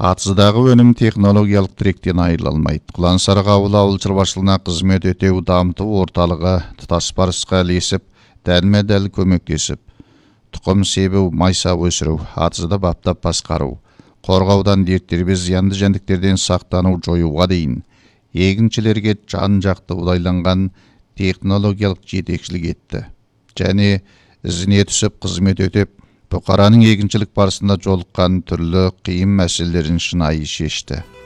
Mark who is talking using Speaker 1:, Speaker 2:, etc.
Speaker 1: Атыздағы өнім технологиялық тіректен айырылмайды. Құлансары ауыл шаруашылығына қызмет өтеу дамыту орталығы тұтас барысқа ілесіп, дәлме-дәл көмектесіп, тұқым себу, майса өсіру, атызды баптап басқару, қорғаудан дерттербез зиянды жәндіктерден сақтану жоюға дейін егіншілерге жан-жақты ұдайланған технологиялық жетекшілік етті. Және ізіне түсіп қызмет өтеп, бұқараның егіншілік барысында жолыққан түрлі қиын мәселелерін шынайы шешті.